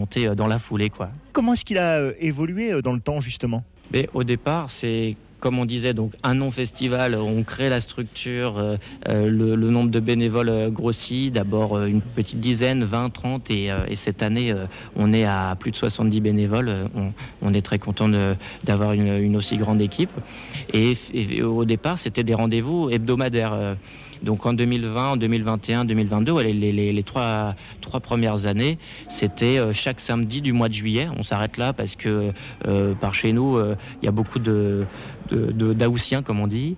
monter dans la foulée, quoi. Comment est-ce qu'il a évolué dans le temps, justement ? Mais au départ, c'est comme on disait, donc un non-festival, on crée la structure, le nombre de bénévoles grossit, d'abord une petite dizaine, 20, 30, et cette année, on est à plus de 70 bénévoles. On est très content d'avoir une aussi grande équipe. Et au départ, c'était des rendez-vous hebdomadaires. Donc en 2020, en 2021, 2022, les trois premières années, c'était chaque samedi du mois de juillet. On s'arrête là parce que par chez nous, il y a beaucoup d'Aoussiens, comme on dit.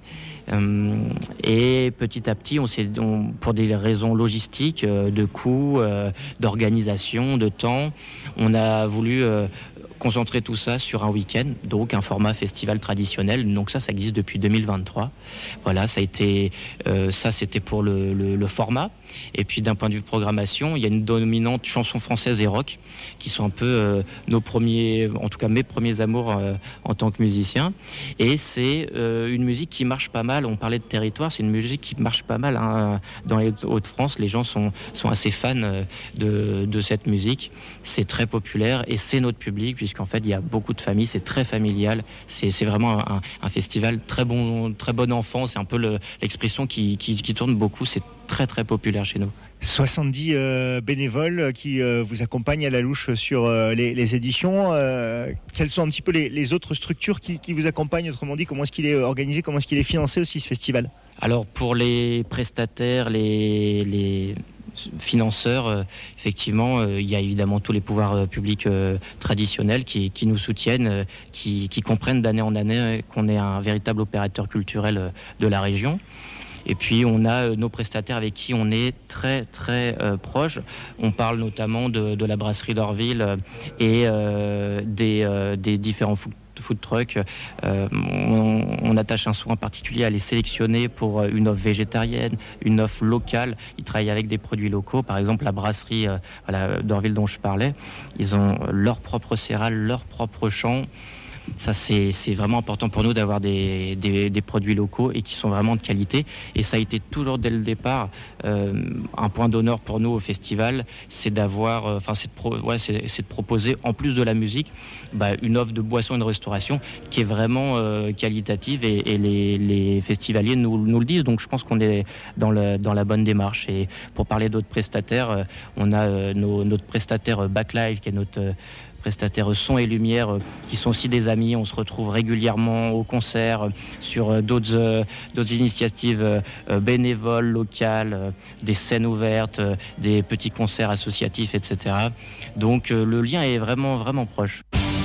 Et petit à petit, pour des raisons logistiques, de coûts, d'organisation, de temps, on a voulu concentrer tout ça sur un week-end, donc un format festival traditionnel. Donc ça existe depuis 2023. Voilà, c'était pour le format. Et puis d'un point de vue programmation, il y a une dominante chanson française et rock qui sont un peu nos premiers, en tout cas mes premiers amours en tant que musicien. Et c'est une musique qui marche pas mal. On parlait de territoire, c'est une musique qui marche pas mal dans les Hauts-de-France. Les gens sont assez fans de cette musique. C'est très populaire et c'est notre public, puisqu'en fait il y a beaucoup de familles. C'est très familial. C'est vraiment un festival très bon enfant. C'est un peu l'expression qui tourne beaucoup. C'est très très populaire chez nous. 70 bénévoles qui vous accompagnent à la louche sur les éditions. Quelles sont un petit peu les autres structures qui vous accompagnent? Autrement dit, comment est-ce qu'il est organisé, comment est-ce qu'il est financé aussi, ce festival? Alors pour les prestataires, les financeurs, effectivement, il y a évidemment tous les pouvoirs publics traditionnels qui nous soutiennent, qui comprennent d'année en année qu'on est un véritable opérateur culturel de la région. Et puis on a nos prestataires avec qui on est très très proches. On parle notamment de la brasserie d'Orville et des différents food trucks. On attache un soin particulier à les sélectionner pour une offre végétarienne, une offre locale. Ils travaillent avec des produits locaux. Par exemple, la brasserie d'Orville dont je parlais, ils ont leur propre céréales, leur propre champ. Ça, c'est vraiment important pour nous d'avoir des produits locaux et qui sont vraiment de qualité. Et ça a été toujours dès le départ un point d'honneur pour nous au festival, c'est d'avoir, c'est de proposer en plus de la musique, une offre de boissons et de restauration qui est vraiment qualitative et les festivaliers nous le disent. Donc je pense qu'on est dans la bonne démarche. Et pour parler d'autres prestataires, on a notre prestataire Backlive qui est notre prestataires son et lumière qui sont aussi des amis. On se retrouve régulièrement au concert sur d'autres initiatives bénévoles, locales, des scènes ouvertes, des petits concerts associatifs, etc. Donc le lien est vraiment, vraiment proche.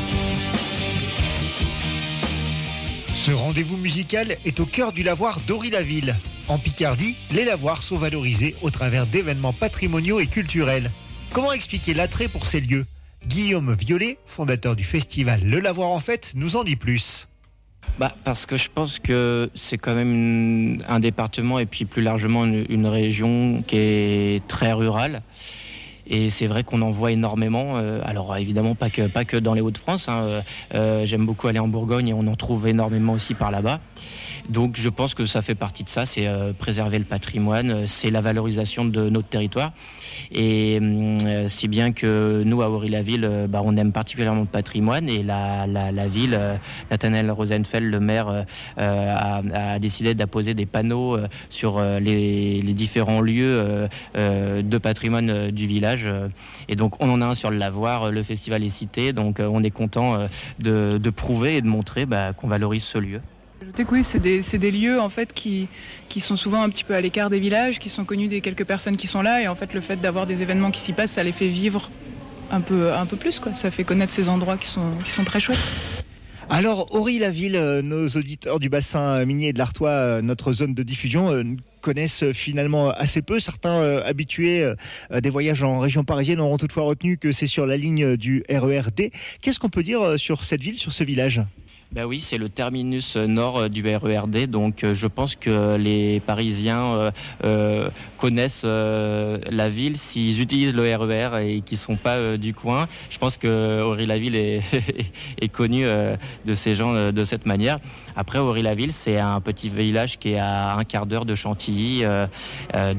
Ce rendez-vous musical est au cœur du lavoir d'Aury-la-Ville. En Picardie, les lavoirs sont valorisés au travers d'événements patrimoniaux et culturels. Comment expliquer l'attrait pour ces lieux ? Guillaume Violet, fondateur du festival Le Lavoir en Fête, nous en dit plus. Parce que je pense que c'est quand même un département et puis plus largement une région qui est très rurale. Et c'est vrai qu'on en voit énormément. Alors évidemment pas que dans les Hauts-de-France. J'aime beaucoup aller en Bourgogne et on en trouve énormément aussi par là-bas. Donc je pense que ça fait partie de ça, c'est préserver le patrimoine, c'est la valorisation de notre territoire. Et si bien que nous à Aury-la-Ville, on aime particulièrement le patrimoine et la ville, Nathanaël Rosenfeld, le maire, a décidé d'apposer des panneaux sur les différents lieux de patrimoine du village. Et donc on en a un sur le lavoir, le festival est cité, donc on est content de prouver et de montrer qu'on valorise ce lieu. Oui, c'est des lieux en fait qui sont souvent un petit peu à l'écart des villages, qui sont connus des quelques personnes qui sont là, et en fait le fait d'avoir des événements qui s'y passent, ça les fait vivre un peu plus, quoi. Ça fait connaître ces endroits qui sont très chouettes. Alors Aury-la-Ville, nos auditeurs du bassin minier et de l'Artois, notre zone de diffusion, connaissent finalement assez peu. Certains habitués des voyages en région parisienne auront toutefois retenu que c'est sur la ligne du RER-D. Qu'est-ce qu'on peut dire sur cette ville, sur ce village ? Oui, c'est le terminus nord du RER-D, donc je pense que les Parisiens connaissent la ville s'ils utilisent le RER et qu'ils ne sont pas du coin. Je pense que Aury-la-Ville est connue de ces gens de cette manière. Après, Aury-la-Ville, c'est un petit village qui est à un quart d'heure de Chantilly.